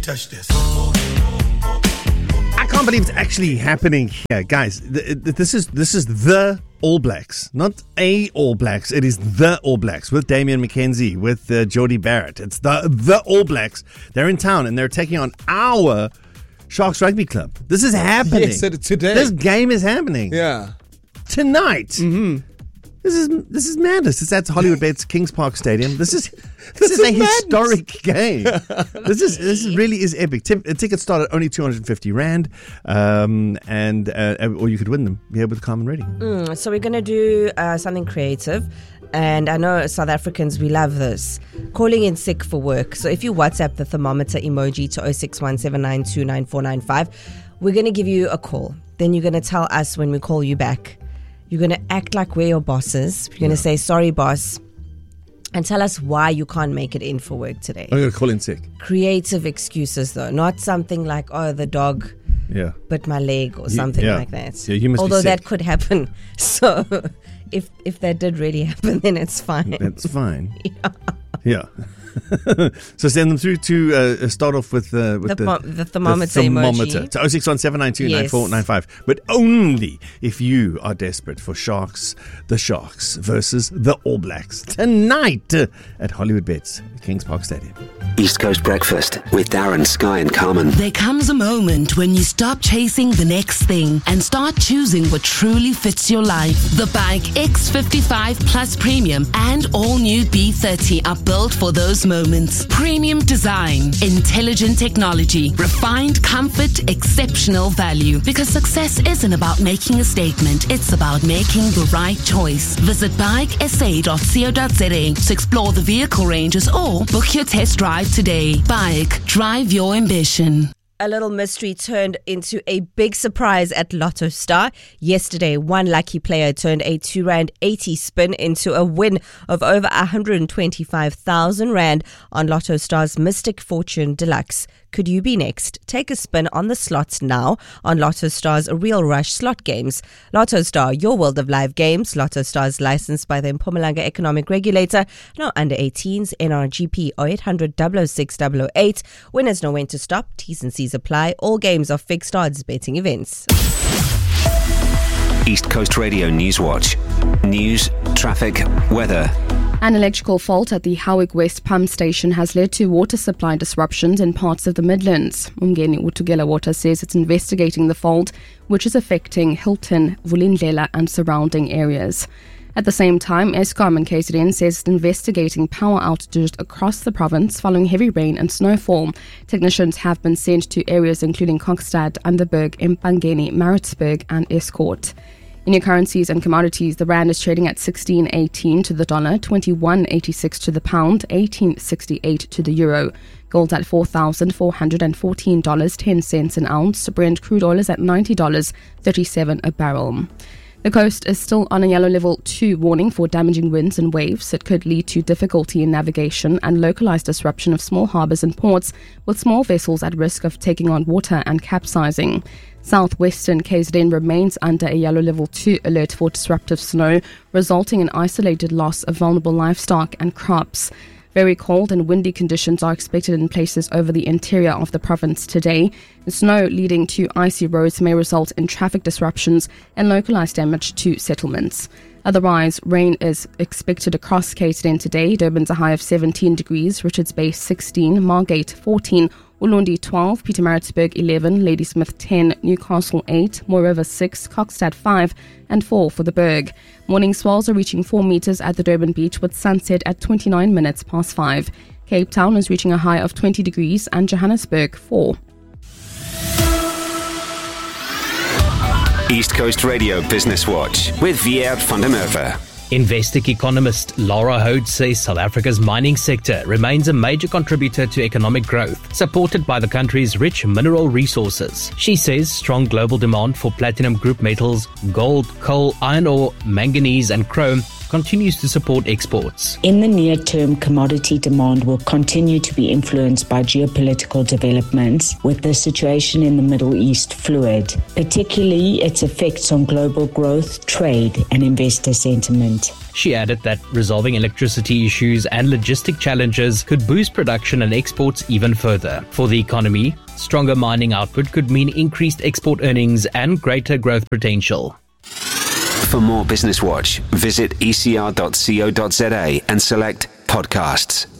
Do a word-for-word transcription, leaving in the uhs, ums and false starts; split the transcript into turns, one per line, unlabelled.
touch this.
I can't believe it's actually happening here, guys. Th- th- This is this is the All Blacks, not a All Blacks. It is the All Blacks with Damian McKenzie, with uh, Jody Barrett. It's the the All Blacks. They're in town and they're taking on our Sharks Rugby Club. This is happening.
Yes, today.
This game is happening.
Yeah.
Tonight. Mm-hmm. This is this is madness. It's at Hollywood Bates Kings Park Stadium. This is this, this is, is a madness. historic game. This is this is really is epic. Tim, tickets start at only two hundred fifty rand, um, and uh, or you could win them here with Carmen Reddy.
Mm, so we're gonna do uh, something creative, and I know South Africans, we love this. Calling in sick for work. So if you WhatsApp the thermometer emoji to oh six one seven nine two nine four nine five, we're gonna give you a call. Then you're gonna tell us when we call you back. You're going to act like we're your bosses. You're going to say, sorry, boss, and tell us why you can't make it in for work today.
I'm going to call in sick.
Creative excuses, though. Not something like, oh, the dog
yeah.
bit my leg or something
yeah.
like that.
Yeah, you must
Although
be sick.
that could happen. So if if that did really happen, then it's fine.
That's fine.
Yeah.
Yeah. So send them through to uh, start off with, uh, with
the,
the,
the thermometer,
the thermometer
emoji.
to oh six one seven nine two nine four nine five. Yes. But only if you are desperate for Sharks, the Sharks versus the All Blacks tonight at Hollywood Bets, Kings Park Stadium.
East Coast Breakfast with Darren, Sky and Carmen.
There comes a moment when you stop chasing the next thing and start choosing what truly fits your life. The Bike X fifty-five Plus Premium and all new B thirty are built for those moments. Premium design, intelligent technology, refined comfort, exceptional value. Because success isn't about making a statement, it's about making the right choice. Visit bike s a dot co dot z a to explore the vehicle ranges or book your test drive today. Bike, drive your ambition.
A little mystery turned into a big surprise at Lotto Star. Yesterday, one lucky player turned a two rand eighty spin into a win of over one hundred twenty-five thousand rand on Lotto Star's Mystic Fortune Deluxe. Could you be next? Take a spin on the slots now on Lotto Star's Real Rush slot games. Lotto Star, your world of live games. Lotto Star is licensed by the Mpumalanga Economic Regulator. No under eighteens, N R G P oh eight hundred, double oh six, double oh eight. Winners know when to stop. T's and C's apply. All games are fixed odds betting events.
East Coast Radio News Watch. News, traffic, weather.
An electrical fault at the Howick West pump station has led to water supply disruptions in parts of the Midlands. Umgeni Utugela Water says it's investigating the fault, which is affecting Hilton, Vulindlela and surrounding areas. At the same time, Eskom and K Z N says it's investigating power outages across the province following heavy rain and snowfall. Technicians have been sent to areas including Kokstad, Underberg, Mpangeni, Maritzburg and Escourt. In your currencies and commodities, the rand is trading at sixteen eighteen to the dollar, twenty-one eighty-six to the pound, eighteen sixty-eight to the euro. Gold at four thousand four hundred fourteen dollars and ten cents an ounce. Brent crude oil is at ninety dollars and thirty-seven cents a barrel. The coast is still on a yellow level two warning for damaging winds and waves. It could lead to difficulty in navigation and localized disruption of small harbors and ports, with small vessels at risk of taking on water and capsizing. Southwestern K Z N remains under a yellow level two alert for disruptive snow, resulting in isolated loss of vulnerable livestock and crops. Very cold and windy conditions are expected in places over the interior of the province today. The snow leading to icy roads may result in traffic disruptions and localized damage to settlements. Otherwise, rain is expected across K Z N today. Durban's a high of seventeen degrees, Richards Bay sixteen, Margate fourteen, Ulundi twelve, Pietermaritzburg eleven, Ladysmith ten, Newcastle eight, Moreover six, Kokstad five and four for the Berg. Morning swells are reaching four metres at the Durban beach with sunset at twenty-nine minutes past five. Cape Town is reaching a high of twenty degrees and Johannesburg four.
East Coast Radio Business Watch with Vier van der Merwe.
Investec economist Laura Hood says South Africa's mining sector remains a major contributor to economic growth, supported by the country's rich mineral resources. She says strong global demand for platinum group metals, gold, coal, iron ore, manganese and chrome continues to support exports.
In the near term, commodity demand will continue to be influenced by geopolitical developments, with the situation in the Middle East fluid, particularly its effects on global growth, trade, and investor sentiment.
She added that resolving electricity issues and logistic challenges could boost production and exports even further. For the economy, stronger mining output could mean increased export earnings and greater growth potential.
For more Business Watch, visit e c r dot co dot z a and select podcasts.